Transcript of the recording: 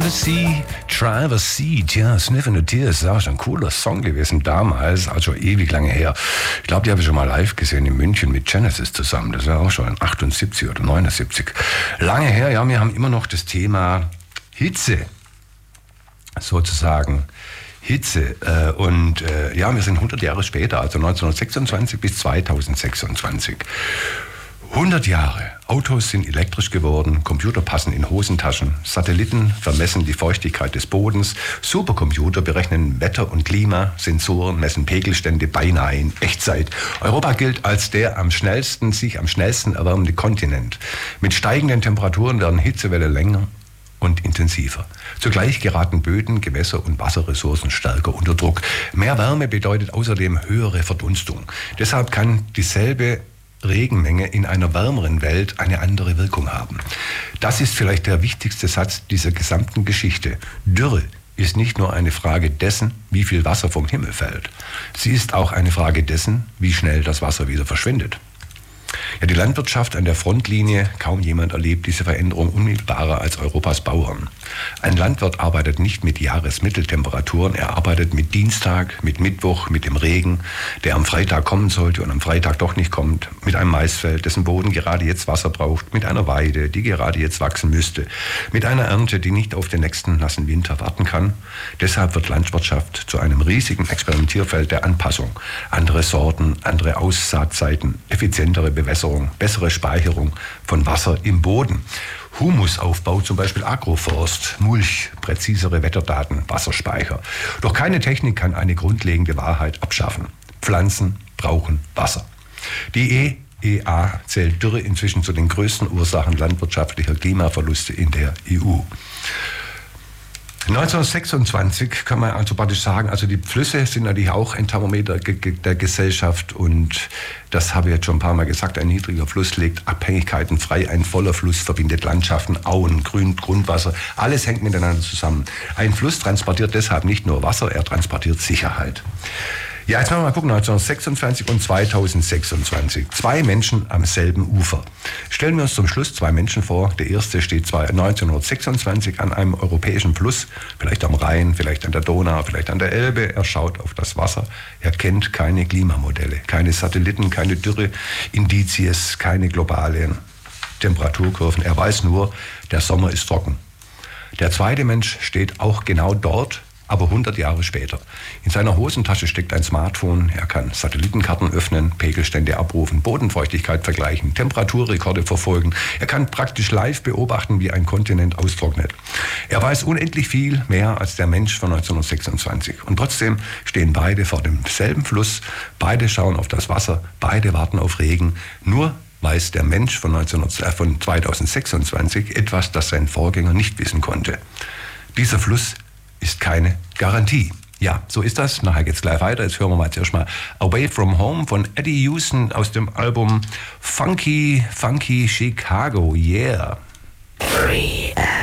Driver's Seat, ja, Sniff and the Tears, das ist auch ein cooler Song gewesen damals, also ewig lange her. Ich glaube, die habe ich schon mal live gesehen in München mit Genesis zusammen, das war auch schon 78 oder 79. Lange her, ja, wir haben immer noch das Thema Hitze, sozusagen. Hitze. Ja, wir sind 100 Jahre später, also 1926 bis 2026. 100 Jahre. Autos sind elektrisch geworden, Computer passen in Hosentaschen, Satelliten vermessen die Feuchtigkeit des Bodens, Supercomputer berechnen Wetter und Klima, Sensoren messen Pegelstände beinahe in Echtzeit. Europa gilt als der sich am schnellsten erwärmende Kontinent. Mit steigenden Temperaturen werden Hitzewelle länger und intensiver. Zugleich geraten Böden, Gewässer und Wasserressourcen stärker unter Druck. Mehr Wärme bedeutet außerdem höhere Verdunstung. Deshalb kann dieselbe Regenmenge in einer wärmeren Welt eine andere Wirkung haben. Das ist vielleicht der wichtigste Satz dieser gesamten Geschichte. Dürre ist nicht nur eine Frage dessen, wie viel Wasser vom Himmel fällt. Sie ist auch eine Frage dessen, wie schnell das Wasser wieder verschwindet. Ja, die Landwirtschaft an der Frontlinie, kaum jemand erlebt diese Veränderung unmittelbarer als Europas Bauern. Ein Landwirt arbeitet nicht mit Jahresmitteltemperaturen, er arbeitet mit Dienstag, mit Mittwoch, mit dem Regen, der am Freitag kommen sollte und am Freitag doch nicht kommt, mit einem Maisfeld, dessen Boden gerade jetzt Wasser braucht, mit einer Weide, die gerade jetzt wachsen müsste, mit einer Ernte, die nicht auf den nächsten nassen Winter warten kann. Deshalb wird Landwirtschaft zu einem riesigen Experimentierfeld der Anpassung. Andere Sorten, andere Aussaatzeiten, effizientere Bewässerung, bessere Speicherung von Wasser im Boden. Humusaufbau, zum Beispiel Agroforst, Mulch, präzisere Wetterdaten, Wasserspeicher. Doch keine Technik kann eine grundlegende Wahrheit abschaffen. Pflanzen brauchen Wasser. Die EEA zählt Dürre inzwischen zu den größten Ursachen landwirtschaftlicher Klimaverluste in der EU. 1926 kann man also praktisch sagen, also die Flüsse sind natürlich auch ein Thermometer der Gesellschaft und das habe ich jetzt schon ein paar Mal gesagt, ein niedriger Fluss legt Abhängigkeiten frei, ein voller Fluss verbindet Landschaften, Auen, Grundwasser, alles hängt miteinander zusammen. Ein Fluss transportiert deshalb nicht nur Wasser, er transportiert Sicherheit. Ja, jetzt wollen wir mal gucken, 1926 und 2026. 2 Menschen am selben Ufer. Stellen wir uns zum Schluss 2 Menschen vor. Der erste steht 1926 an einem europäischen Fluss, vielleicht am Rhein, vielleicht an der Donau, vielleicht an der Elbe. Er schaut auf das Wasser. Er kennt keine Klimamodelle, keine Satelliten, keine Dürreindizes, keine globalen Temperaturkurven. Er weiß nur, der Sommer ist trocken. Der zweite Mensch steht auch genau dort, aber 100 Jahre später. In seiner Hosentasche steckt ein Smartphone. Er kann Satellitenkarten öffnen, Pegelstände abrufen, Bodenfeuchtigkeit vergleichen, Temperaturrekorde verfolgen. Er kann praktisch live beobachten, wie ein Kontinent austrocknet. Er weiß unendlich viel mehr als der Mensch von 1926. Und trotzdem stehen beide vor demselben Fluss. Beide schauen auf das Wasser. Beide warten auf Regen. Nur weiß der Mensch von 2026 etwas, das sein Vorgänger nicht wissen konnte. Dieser Fluss ist keine Garantie. Ja, so ist das. Nachher geht's gleich weiter. Jetzt hören wir mal zuerst mal Away From Home von Eddie Houston aus dem Album Funky Chicago. Yeah.